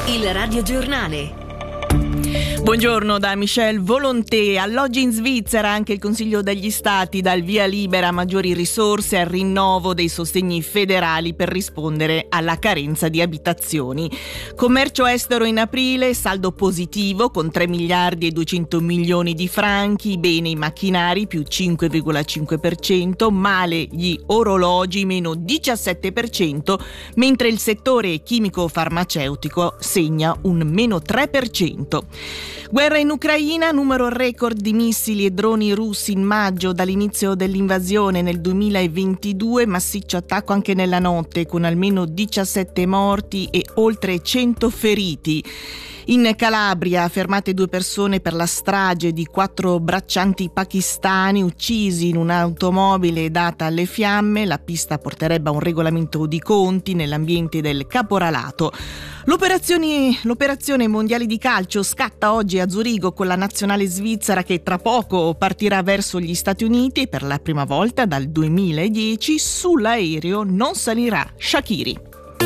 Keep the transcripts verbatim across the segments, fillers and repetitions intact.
Il radiogiornale. Buongiorno da Michel Volonté. Alloggi in Svizzera, anche il Consiglio degli Stati dà il via libera a maggiori risorse al rinnovo dei sostegni federali per rispondere alla carenza di abitazioni. Commercio estero in aprile, saldo positivo con tre miliardi e duecento milioni di franchi, beni macchinari più cinque virgola cinque per cento, male gli orologi meno diciassette per cento, mentre il settore chimico-farmaceutico segna un meno tre per cento. Guerra in Ucraina, numero record di missili e droni russi in maggio dall'inizio dell'invasione nel duemilaventidue, massiccio attacco anche nella notte con almeno diciassette morti e oltre cento feriti. In Calabria, fermate due persone per la strage di quattro braccianti pakistani uccisi in un'automobile data alle fiamme. La pista porterebbe a un regolamento di conti nell'ambiente del caporalato. L'operazione, l'operazione mondiale di calcio scatta oggi a Zurigo con la nazionale svizzera che tra poco partirà verso gli Stati Uniti e per la prima volta dal duemiladieci sull'aereo non salirà Shaqiri.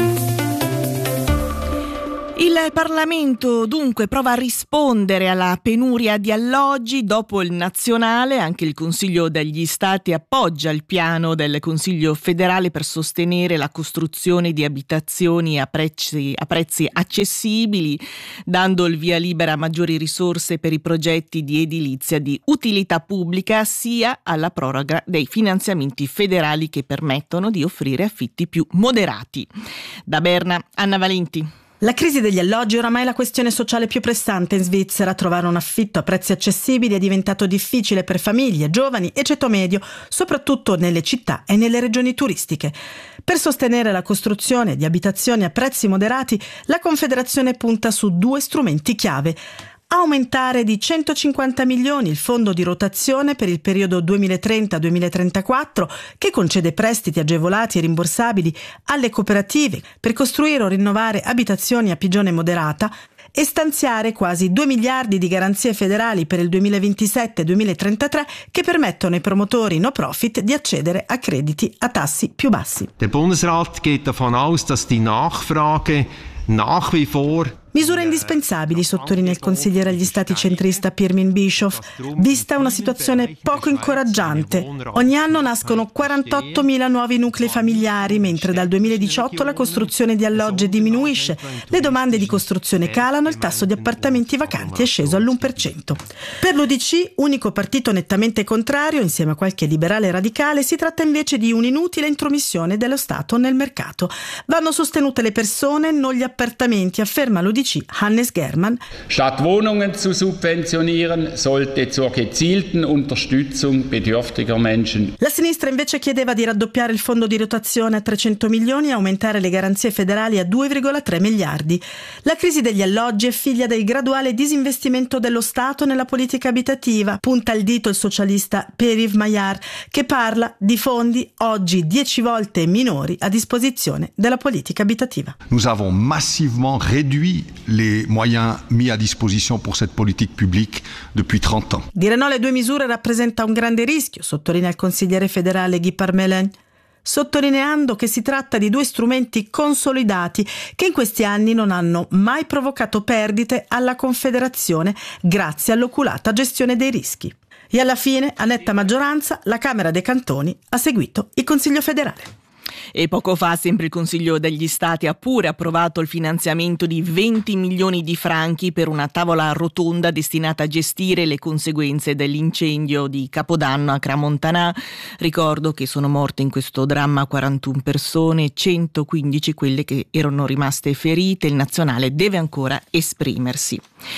Il Parlamento dunque prova a rispondere alla penuria di alloggi. Dopo il nazionale, anche il Consiglio degli Stati appoggia il piano del Consiglio federale per sostenere la costruzione di abitazioni a prezzi, a prezzi accessibili, dando il via libera a maggiori risorse per i progetti di edilizia di utilità pubblica, sia alla proroga dei finanziamenti federali che permettono di offrire affitti più moderati. Da Berna, Anna Valenti. La crisi degli alloggi è oramai la questione sociale più pressante in Svizzera. Trovare un affitto a prezzi accessibili è diventato difficile per famiglie, giovani e ceto medio, soprattutto nelle città e nelle regioni turistiche. Per sostenere la costruzione di abitazioni a prezzi moderati, la Confederazione punta su due strumenti chiave. Aumentare di centocinquanta milioni il fondo di rotazione per il periodo duemilatrenta duemilatrentaquattro, che concede prestiti agevolati e rimborsabili alle cooperative per costruire o rinnovare abitazioni a pigione moderata, e stanziare quasi due miliardi di garanzie federali per il duemilaventisette duemilatrentatré che permettono ai promotori no profit di accedere a crediti a tassi più bassi. Der Bundesrat geht davon aus, dass die Nachfrage nach wie vor. Misure indispensabili, sottolinea il consigliere agli stati centrista Pirmin Bischoff, vista una situazione poco incoraggiante. Ogni anno nascono quarantottomila nuovi nuclei familiari, mentre dal duemiladiciotto la costruzione di alloggi diminuisce, le domande di costruzione calano, il tasso di appartamenti vacanti è sceso all'uno per cento. Per l'U D C, unico partito nettamente contrario, insieme a qualche liberale radicale, si tratta invece di un'inutile intromissione dello Stato nel mercato. Vanno sostenute le persone, non gli appartamenti, afferma l'U D C Hannes Germann. Statt Wohnungen zu subventionieren, sollte zur gezielten Unterstützung bedürftiger Menschen. La sinistra invece chiedeva di raddoppiare il fondo di rotazione a trecento milioni e aumentare le garanzie federali a due virgola tre miliardi. La crisi degli alloggi è figlia del graduale disinvestimento dello Stato nella politica abitativa, punta il dito il socialista Pierre-Yves Maillard, che parla di fondi oggi dieci volte minori a disposizione della politica abitativa. Nous avons massivement réduit les moyens mis à disposition pour cette politique publique depuis trente ans. Dire no alle due misure rappresenta un grande rischio, sottolinea il consigliere federale Guy Parmelin, sottolineando che si tratta di due strumenti consolidati che in questi anni non hanno mai provocato perdite alla Confederazione grazie all'oculata gestione dei rischi. E alla fine, a netta maggioranza, la Camera dei Cantoni ha seguito il Consiglio federale. E poco fa sempre il Consiglio degli Stati ha pure approvato il finanziamento di venti milioni di franchi per una tavola rotonda destinata a gestire le conseguenze dell'incendio di Capodanno a Crans-Montana. Ricordo che sono morte in questo dramma quarantuno persone, centoquindici quelle che erano rimaste ferite. Il nazionale deve ancora esprimersi.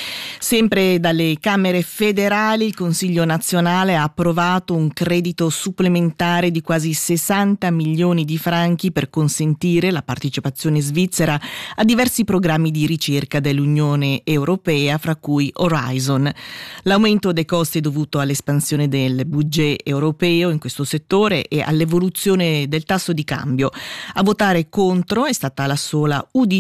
Sempre dalle Camere federali, il Consiglio nazionale ha approvato un credito supplementare di quasi sessanta milioni di franchi per consentire la partecipazione svizzera a diversi programmi di ricerca dell'Unione Europea, fra cui Horizon. L'aumento dei costi è dovuto all'espansione del budget europeo in questo settore e all'evoluzione del tasso di cambio. A votare contro è stata la sola U D C.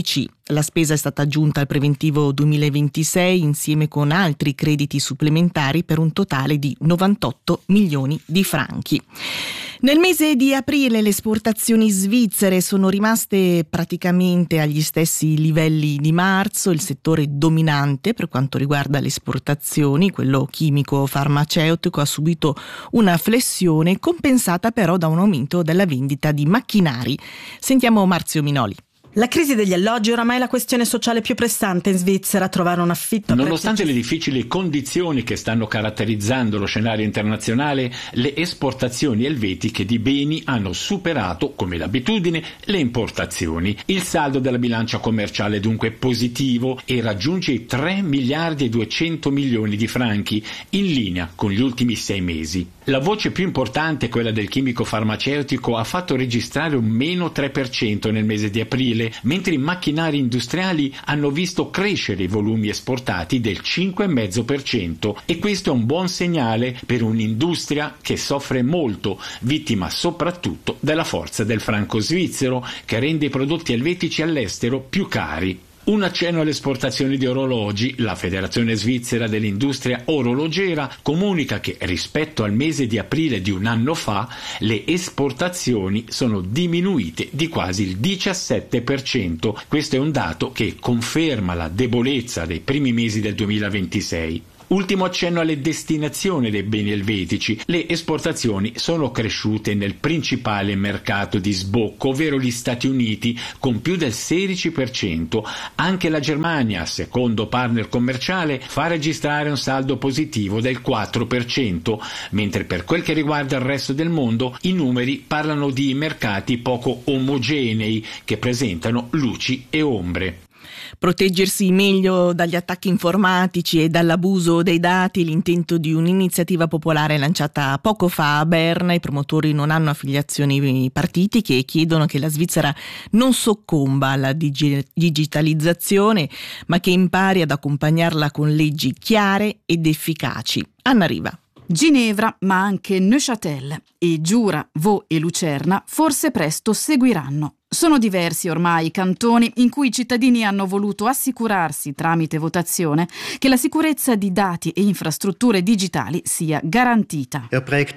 La spesa è stata aggiunta al preventivo duemilaventisei insieme con altri crediti supplementari per un totale di novantotto milioni di franchi. Nel mese di aprile le esportazioni svizzere sono rimaste praticamente agli stessi livelli di marzo. Il settore dominante per quanto riguarda le esportazioni, quello chimico-farmaceutico, ha subito una flessione compensata però da un aumento della vendita di macchinari. Sentiamo Marzio Minoli. La crisi degli alloggi oramai è la questione sociale più pressante in Svizzera. Trovare un affitto a Nonostante prezzi... le difficili condizioni che stanno caratterizzando lo scenario internazionale, le esportazioni elvetiche di beni hanno superato, come l'abitudine, le importazioni. Il saldo della bilancia commerciale è dunque positivo e raggiunge i tre miliardi e duecento milioni di franchi, in linea con gli ultimi sei mesi. La voce più importante, quella del chimico farmaceutico, ha fatto registrare un meno tre per cento nel mese di aprile, mentre i macchinari industriali hanno visto crescere i volumi esportati del cinque virgola cinque per cento, e questo è un buon segnale per un'industria che soffre molto, vittima soprattutto della forza del franco svizzero, che rende i prodotti elvetici all'estero più cari. Un accenno alle esportazioni di orologi. La Federazione Svizzera dell'Industria Orologera comunica che rispetto al mese di aprile di un anno fa le esportazioni sono diminuite di quasi il diciassette per cento. Questo è un dato che conferma la debolezza dei primi mesi del duemilaventisei. Ultimo accenno alle destinazioni dei beni elvetici. Le esportazioni sono cresciute nel principale mercato di sbocco, ovvero gli Stati Uniti, con più del sedici per cento. Anche la Germania, secondo partner commerciale, fa registrare un saldo positivo del quattro per cento, mentre per quel che riguarda il resto del mondo i numeri parlano di mercati poco omogenei che presentano luci e ombre. Proteggersi meglio dagli attacchi informatici e dall'abuso dei dati, l'intento di un'iniziativa popolare lanciata poco fa a Berna. I promotori non hanno affiliazioni partitiche e chiedono che la Svizzera non soccomba alla digi- digitalizzazione, ma che impari ad accompagnarla con leggi chiare ed efficaci. Anna Riva. Ginevra, ma anche Neuchâtel e Giura, Vaud e Lucerna forse presto seguiranno. Sono diversi ormai i cantoni in cui i cittadini hanno voluto assicurarsi tramite votazione che la sicurezza di dati e infrastrutture digitali sia garantita.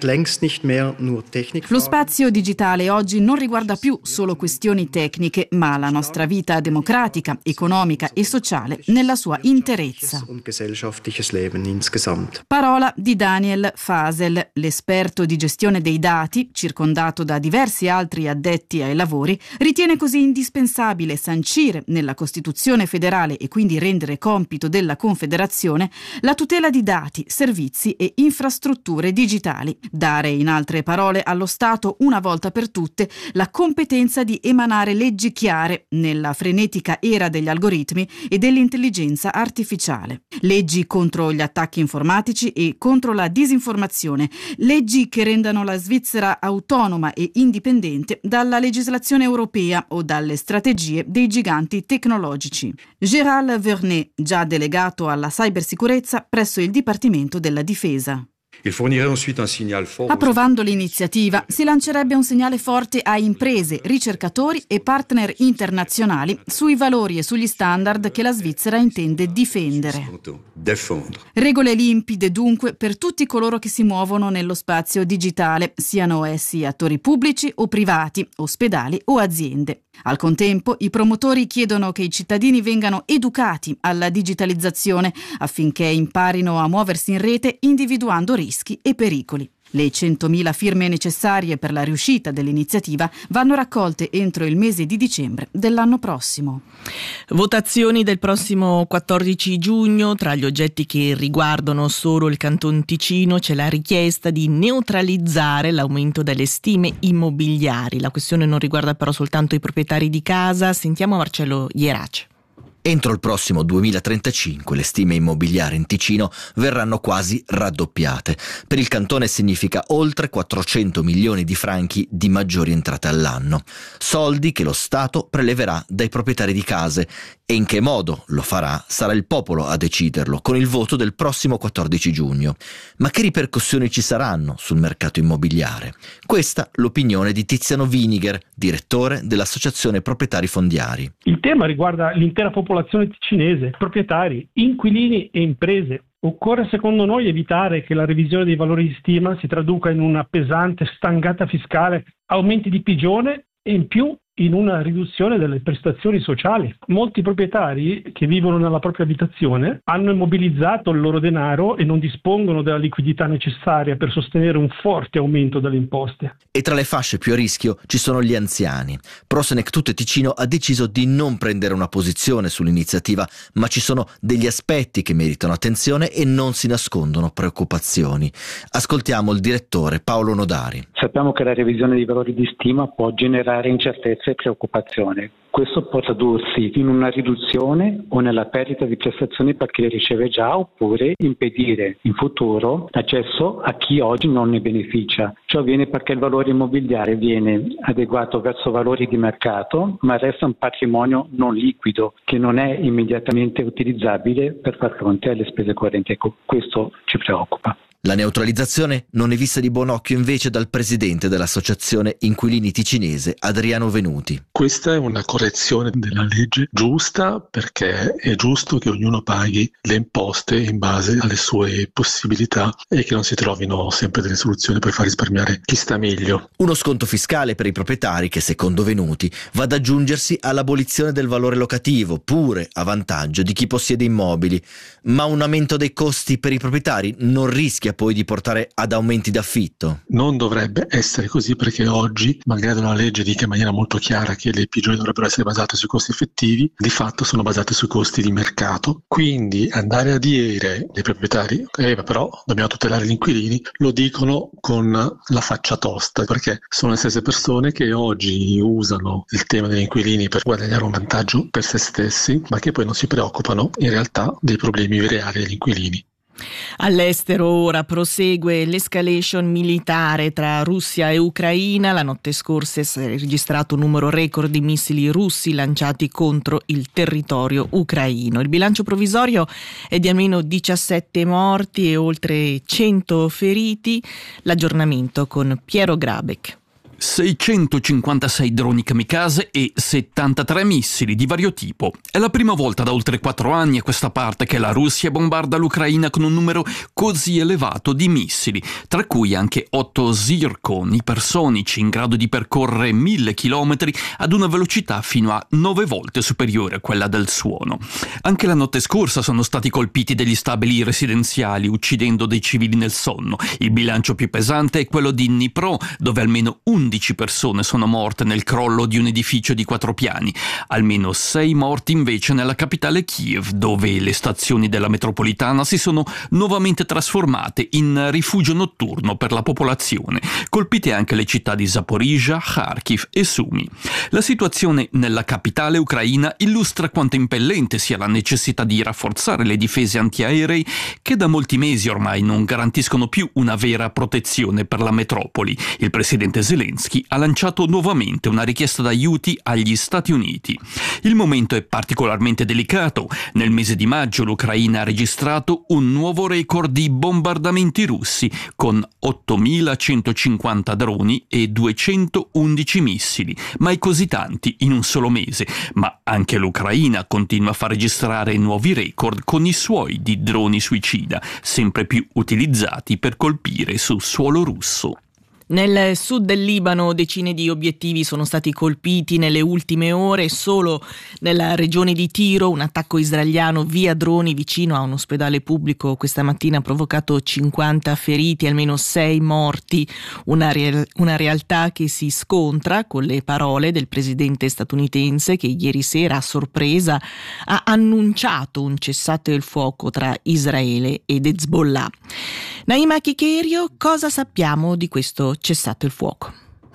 Lo spazio digitale oggi non riguarda più solo questioni tecniche, ma la nostra vita democratica, economica e sociale nella sua interezza. Parola di Daniel Fasel, l'esperto di gestione dei dati, circondato da diversi altri addetti ai lavori, ritiene così indispensabile sancire nella Costituzione federale e quindi rendere compito della Confederazione la tutela di dati, servizi e infrastrutture digitali. Dare, in altre parole, allo Stato una volta per tutte la competenza di emanare leggi chiare nella frenetica era degli algoritmi e dell'intelligenza artificiale. Leggi contro gli attacchi informatici e contro la disinformazione. Leggi che rendano la Svizzera autonoma e indipendente dalla legislazione europea o dalle strategie dei giganti tecnologici. Gérald Vernet, già delegato alla cybersicurezza presso il Dipartimento della Difesa. Approvando l'iniziativa si lancerebbe un segnale forte a imprese, ricercatori e partner internazionali sui valori e sugli standard che la Svizzera intende difendere. Regole limpide dunque per tutti coloro che si muovono nello spazio digitale, siano essi attori pubblici o privati, ospedali o aziende. Al contempo, i promotori chiedono che i cittadini vengano educati alla digitalizzazione affinché imparino a muoversi in rete individuando rischi e pericoli. Le centomila firme necessarie per la riuscita dell'iniziativa vanno raccolte entro il mese di dicembre dell'anno prossimo. Votazioni del prossimo quattordici giugno. Tra gli oggetti che riguardano solo il Canton Ticino c'è la richiesta di neutralizzare l'aumento delle stime immobiliari. La questione non riguarda però soltanto i proprietari di casa. Sentiamo Marcello Ierace. Entro il prossimo duemilatrentacinque le stime immobiliari in Ticino verranno quasi raddoppiate. Per il cantone significa oltre quattrocento milioni di franchi di maggiori entrate all'anno. Soldi che lo Stato preleverà dai proprietari di case. E in che modo lo farà sarà il popolo a deciderlo con il voto del prossimo quattordici giugno. Ma che ripercussioni ci saranno sul mercato immobiliare? Questa l'opinione di Tiziano Winiger, direttore dell'Associazione Proprietari Fondiari. Il tema riguarda l'intera popolazione ticinese, proprietari, inquilini e imprese. Occorre secondo noi evitare che la revisione dei valori di stima si traduca in una pesante stangata fiscale, aumenti di pigione e in più in una riduzione delle prestazioni sociali. Molti proprietari che vivono nella propria abitazione hanno immobilizzato il loro denaro e non dispongono della liquidità necessaria per sostenere un forte aumento delle imposte. E tra le fasce più a rischio ci sono gli anziani. Prosenectute Ticino ha deciso di non prendere una posizione sull'iniziativa, ma ci sono degli aspetti che meritano attenzione e non si nascondono preoccupazioni. Ascoltiamo il direttore Paolo Nodari. Sappiamo che la revisione dei valori di stima può generare incertezza e preoccupazione. Questo può tradursi in una riduzione o nella perdita di prestazioni per chi le riceve già, oppure impedire in futuro l'accesso a chi oggi non ne beneficia. Ciò avviene perché il valore immobiliare viene adeguato verso valori di mercato, ma resta un patrimonio non liquido che non è immediatamente utilizzabile per far fronte alle spese correnti. Ecco, questo ci preoccupa. La neutralizzazione non è vista di buon occhio invece dal presidente dell'Associazione Inquilini Ticinese, Adriano Venuti. Questa è una correzione della legge giusta, perché è giusto che ognuno paghi le imposte in base alle sue possibilità e che non si trovino sempre delle soluzioni per far risparmiare chi sta meglio. Uno sconto fiscale per i proprietari che, secondo Venuti, va ad aggiungersi all'abolizione del valore locativo, pure a vantaggio di chi possiede immobili. Ma un aumento dei costi per i proprietari non rischia poi di portare ad aumenti d'affitto? Non dovrebbe essere così, perché oggi, malgrado la legge dica in maniera molto chiara che le pigioni dovrebbero essere basate sui costi effettivi, di fatto sono basate sui costi di mercato. Quindi andare a dire ai proprietari eh, però dobbiamo tutelare gli inquilini, lo dicono con la faccia tosta, perché sono le stesse persone che oggi usano il tema degli inquilini per guadagnare un vantaggio per se stessi, ma che poi non si preoccupano in realtà dei problemi reali degli inquilini. All'estero ora prosegue l'escalation militare tra Russia e Ucraina. La notte scorsa si è registrato un numero record di missili russi lanciati contro il territorio ucraino. Il bilancio provvisorio è di almeno diciassette morti e oltre cento feriti. L'aggiornamento con Piero Grabeck. seicentocinquantasei droni kamikaze e settantatré missili di vario tipo. È la prima volta da oltre quattro anni a questa parte che la Russia bombarda l'Ucraina con un numero così elevato di missili, tra cui anche otto Zircon ipersonici in grado di percorrere mille chilometri ad una velocità fino a nove volte superiore a quella del suono. Anche la notte scorsa sono stati colpiti degli stabili residenziali, uccidendo dei civili nel sonno. Il bilancio più pesante è quello di Dnipro, dove almeno un undici persone sono morte nel crollo di un edificio di quattro piani, almeno sei morti invece nella capitale Kiev, dove le stazioni della metropolitana si sono nuovamente trasformate in rifugio notturno per la popolazione, colpite anche le città di Zaporizhzhia, Kharkiv e Sumi. La situazione nella capitale ucraina illustra quanto impellente sia la necessità di rafforzare le difese antiaerei, che da molti mesi ormai non garantiscono più una vera protezione per la metropoli. Il presidente Zelensky ha lanciato nuovamente una richiesta d'aiuti agli Stati Uniti. Il momento è particolarmente delicato. Nel mese di maggio l'Ucraina ha registrato un nuovo record di bombardamenti russi con ottomilacentocinquanta droni e duecentoundici missili, mai così tanti in un solo mese. Ma anche l'Ucraina continua a far registrare nuovi record con i suoi di droni suicida, sempre più utilizzati per colpire sul suolo russo. Nel sud del Libano decine di obiettivi sono stati colpiti nelle ultime ore. Solo nella regione di Tiro un attacco israeliano via droni vicino a un ospedale pubblico questa mattina ha provocato cinquanta feriti e almeno sei morti. Una, re- una realtà che si scontra con le parole del presidente statunitense, che ieri sera a sorpresa ha annunciato un cessate il fuoco tra Israele ed Hezbollah. Naima Chicherio, cosa sappiamo di questo cessato il fuoco?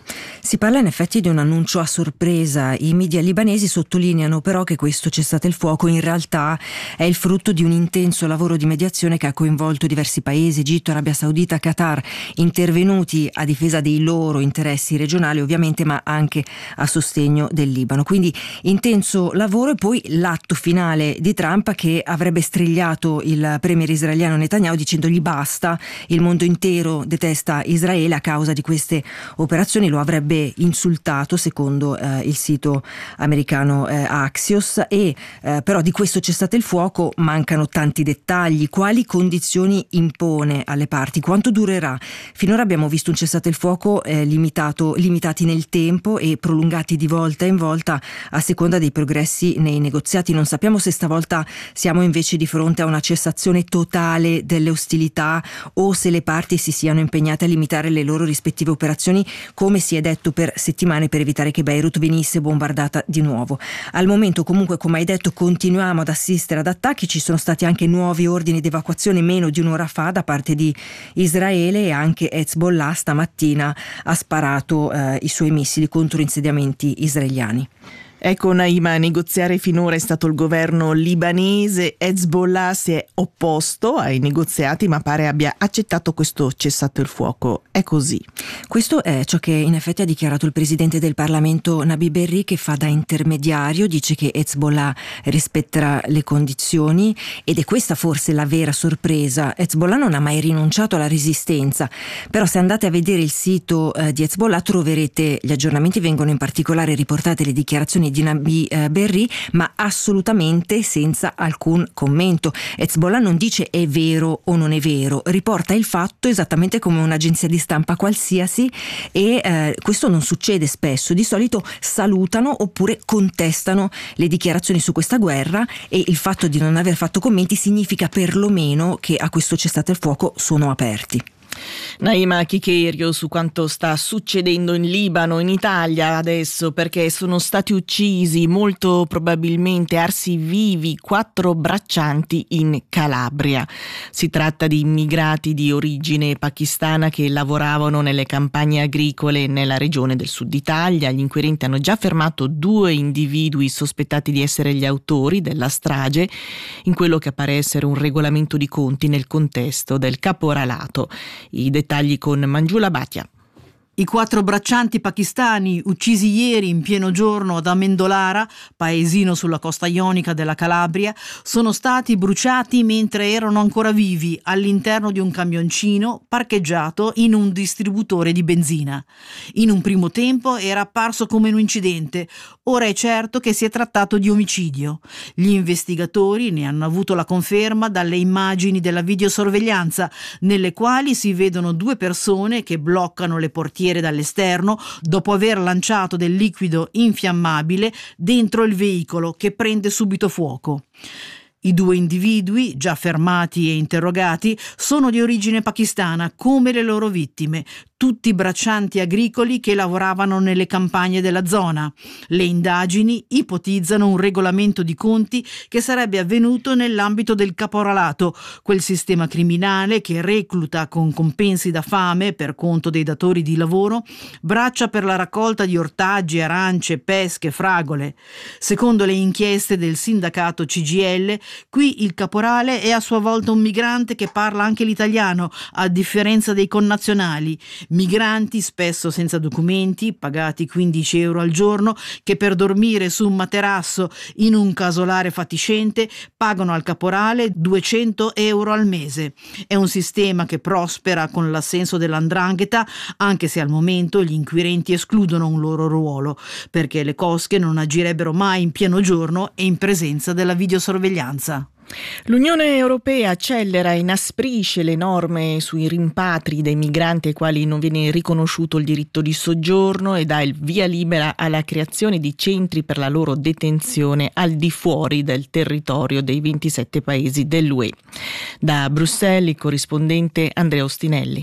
Si parla in effetti di un annuncio a sorpresa. I media libanesi sottolineano però che questo cessate il fuoco in realtà è il frutto di un intenso lavoro di mediazione che ha coinvolto diversi paesi, Egitto, Arabia Saudita, Qatar, intervenuti a difesa dei loro interessi regionali ovviamente, ma anche a sostegno del Libano. Quindi intenso lavoro e poi l'atto finale di Trump che avrebbe strigliato il premier israeliano Netanyahu dicendogli basta, il mondo intero detesta Israele a causa di queste operazioni, lo avrebbe insultato secondo eh, il sito americano eh, Axios e eh, però di questo cessate il fuoco mancano tanti dettagli. Quali condizioni impone alle parti? Quanto durerà? Finora abbiamo visto un cessate il fuoco eh, limitato, limitati nel tempo e prolungati di volta in volta a seconda dei progressi nei negoziati. Non sappiamo se stavolta siamo invece di fronte a una cessazione totale delle ostilità o se le parti si siano impegnate a limitare le loro rispettive operazioni, come si è detto per settimane, per evitare che Beirut venisse bombardata di nuovo. Al momento comunque, come hai detto, continuiamo ad assistere ad attacchi. Ci sono stati anche nuovi ordini di evacuazione meno di un'ora fa da parte di Israele e anche Hezbollah stamattina ha sparato eh, i suoi missili contro insediamenti israeliani. Ecco Naima, a negoziare finora è stato il governo libanese. Hezbollah si è opposto ai negoziati ma pare abbia accettato questo cessato il fuoco. È così. Questo è ciò che in effetti ha dichiarato il presidente del Parlamento Nabi Berri, che fa da intermediario, dice che Hezbollah rispetterà le condizioni ed è questa forse la vera sorpresa. Hezbollah non ha mai rinunciato alla resistenza, però se andate a vedere il sito eh, di Hezbollah troverete gli aggiornamenti, vengono in particolare riportate le dichiarazioni di Nabi eh, Berri, ma assolutamente senza alcun commento. Hezbollah non dice è vero o non è vero, riporta il fatto esattamente come un'agenzia di stampa qualsiasi e eh, questo non succede spesso. Di solito salutano oppure contestano le dichiarazioni su questa guerra e il fatto di non aver fatto commenti significa perlomeno che a questo cessate il fuoco sono aperti. Naima Chicherio su quanto sta succedendo in Libano, in Italia adesso, perché sono stati uccisi, molto probabilmente arsi vivi, quattro braccianti in Calabria. Si tratta di immigrati di origine pakistana che lavoravano nelle campagne agricole nella regione del sud Italia. Gli inquirenti hanno già fermato due individui sospettati di essere gli autori della strage in quello che appare essere un regolamento di conti nel contesto del caporalato. I dettagli con Mangiula Bhatia. I quattro braccianti pakistani uccisi ieri in pieno giorno ad Amendolara, paesino sulla costa ionica della Calabria, sono stati bruciati mentre erano ancora vivi all'interno di un camioncino parcheggiato in un distributore di benzina. In un primo tempo era apparso come un incidente, ora è certo che si è trattato di omicidio. Gli investigatori ne hanno avuto la conferma dalle immagini della videosorveglianza, nelle quali si vedono due persone che bloccano le portiere dall'esterno dopo aver lanciato del liquido infiammabile dentro il veicolo, che prende subito fuoco. I due individui, già fermati e interrogati, sono di origine pakistana come le loro vittime, tutti braccianti agricoli che lavoravano nelle campagne della zona. Le indagini ipotizzano un regolamento di conti che sarebbe avvenuto nell'ambito del caporalato, quel sistema criminale che recluta con compensi da fame per conto dei datori di lavoro braccia per la raccolta di ortaggi, arance, pesche, fragole. Secondo le inchieste del sindacato C G I L, qui il caporale è a sua volta un migrante che parla anche l'italiano, a differenza dei connazionali. Migranti spesso senza documenti, pagati quindici euro al giorno, che per dormire su un materasso in un casolare fatiscente pagano al caporale duecento euro al mese. È un sistema che prospera con l'assenso dell'andrangheta, anche se al momento gli inquirenti escludono un loro ruolo, perché le cosche non agirebbero mai in pieno giorno e in presenza della videosorveglianza. L'Unione Europea accelera e inasprisce le norme sui rimpatri dei migranti ai quali non viene riconosciuto il diritto di soggiorno e dà il via libera alla creazione di centri per la loro detenzione al di fuori del territorio dei ventisette paesi dell'U E. Da Bruxelles il corrispondente Andrea Ostinelli.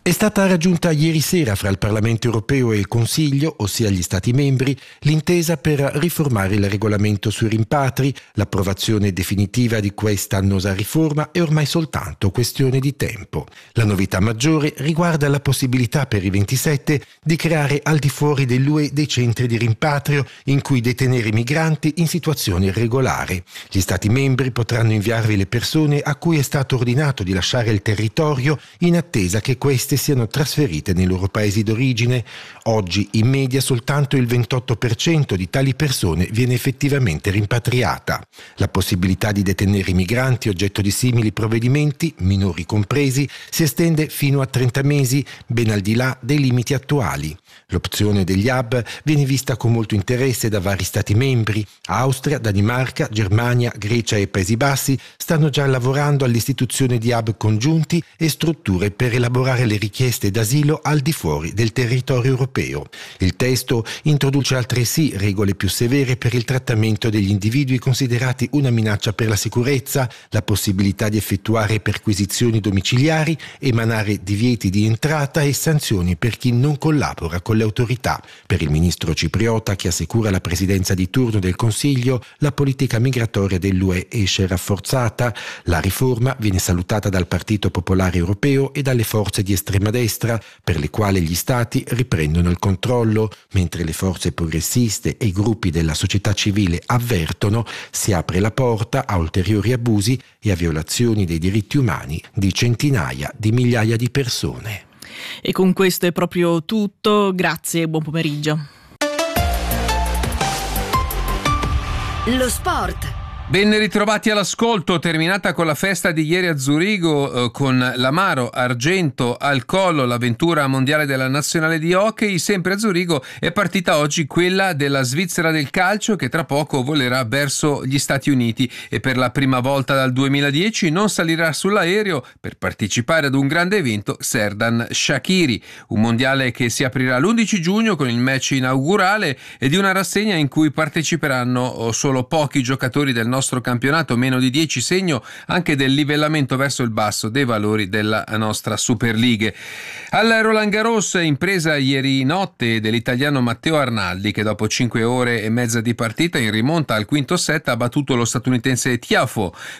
È stata raggiunta ieri sera fra il Parlamento europeo e il Consiglio, ossia gli Stati membri, l'intesa per riformare il regolamento sui rimpatri. L'approvazione definitiva di questa annosa riforma è ormai soltanto questione di tempo. La novità maggiore riguarda la possibilità per i ventisette di creare al di fuori dell'U E dei centri di rimpatrio in cui detenere migranti in situazione irregolare. Gli Stati membri potranno inviarvi le persone a cui è stato ordinato di lasciare il territorio in attesa che queste siano trasferite nei loro paesi d'origine. Oggi in media soltanto il ventotto per cento di tali persone viene effettivamente rimpatriata. La possibilità di detenere i migranti oggetto di simili provvedimenti, minori compresi, si estende fino a trenta mesi, ben al di là dei limiti attuali. L'opzione degli hub viene vista con molto interesse da vari Stati membri. Austria, Danimarca, Germania, Grecia e Paesi Bassi stanno già lavorando all'istituzione di hub congiunti e strutture per elaborare le richieste d'asilo al di fuori del territorio europeo. Il testo introduce altresì regole più severe per il trattamento degli individui considerati una minaccia per la sicurezza, la possibilità di effettuare perquisizioni domiciliari, emanare divieti di entrata e sanzioni per chi non collabora con le autorità. Per il ministro cipriota che assicura la presidenza di turno del Consiglio, la politica migratoria dell'U E esce rafforzata. La riforma viene salutata dal Partito Popolare Europeo e dalle forze di estrema destra, per le quali gli Stati riprendono il controllo, mentre le forze progressiste e i gruppi della società civile avvertono si apre la porta a ulteriori abusi e a violazioni dei diritti umani di centinaia di migliaia di persone. E con questo è proprio tutto, grazie e buon pomeriggio. Lo sport. Ben ritrovati all'ascolto, terminata con la festa di ieri a Zurigo, eh, con l'amaro argento al collo l'avventura mondiale della nazionale di hockey. Sempre a Zurigo è partita oggi quella della Svizzera del calcio, che tra poco volerà verso gli Stati Uniti e per la prima volta dal duemiladieci non salirà sull'aereo per partecipare ad un grande evento Serdan Shaqiri, un mondiale che si aprirà l'undici giugno con il match inaugurale e di una rassegna in cui parteciperanno solo pochi giocatori del nostro campionato, meno di dieci, segno anche del livellamento verso il basso dei valori della nostra Superlighe. Al Roland Garros, impresa ieri notte dell'italiano Matteo Arnaldi, che dopo cinque ore e mezza di partita in rimonta al quinto set ha battuto lo statunitense Tiafoe